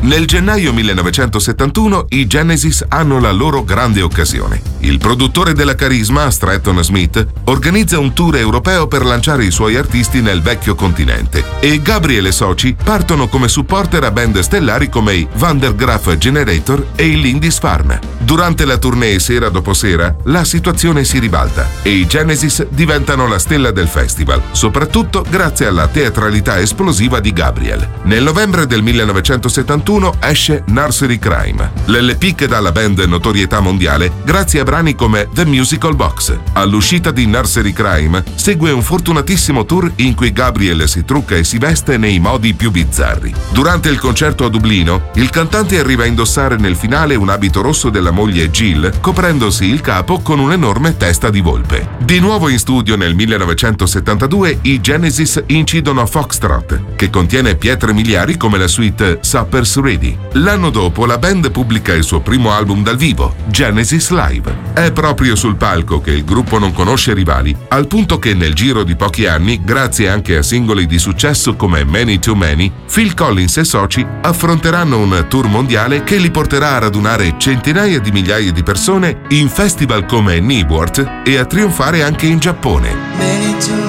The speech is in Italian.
Nel gennaio 1971 i Genesis hanno la loro grande occasione. Il produttore della Carisma, Stratton Smith, organizza un tour europeo per lanciare i suoi artisti nel vecchio continente e Gabriel e soci partono come supporter a band stellari come i Van der Graaf Generator e i Lindisfarne. Durante la tournée sera dopo sera la situazione si ribalta e i Genesis diventano la stella del festival, soprattutto grazie alla teatralità esplosiva di Gabriel. Nel novembre del 1971 esce Nursery Crime, l'LP che dà alla band notorietà mondiale grazie a brani come The Musical Box. All'uscita di Nursery Crime segue un fortunatissimo tour in cui Gabriel si trucca e si veste nei modi più bizzarri. Durante il concerto a Dublino, il cantante arriva a indossare nel finale un abito rosso della moglie Jill, coprendosi il capo con un'enorme testa di volpe. Di nuovo in studio nel 1972 i Genesis incidono a Foxtrot, che contiene pietre miliari come la suite Supper's Ready. L'anno dopo la band pubblica il suo primo album dal vivo, Genesis Live. È proprio sul palco che il gruppo non conosce rivali, al punto che nel giro di pochi anni, grazie anche a singoli di successo come Many Too Many, Phil Collins e soci affronteranno un tour mondiale che li porterà a radunare centinaia di migliaia di persone in festival come Newport e a trionfare anche in Giappone.